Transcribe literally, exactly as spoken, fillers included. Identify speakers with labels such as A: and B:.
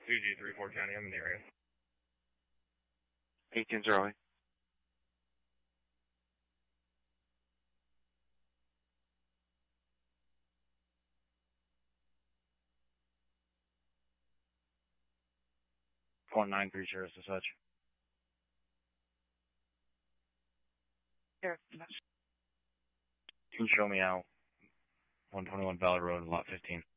A: two G three four County, I'm in the area.
B: eighteen Charlie.
C: four nine three Sheriff to such.
D: Sheriff.
C: You can show me out. one twenty-one Valley Road, lot fifteen.